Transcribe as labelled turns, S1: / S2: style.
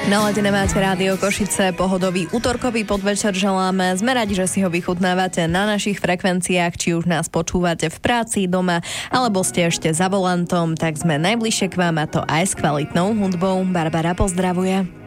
S1: Naladené máte Rádio Košice, pohodový utorkový podvečer želáme. Sme radi, že si ho vychutnávate na našich frekvenciách, či už nás počúvate v práci, doma, alebo ste ešte za volantom, tak sme najbližšie k vám, a to aj s kvalitnou hudbou. Barbara pozdravuje.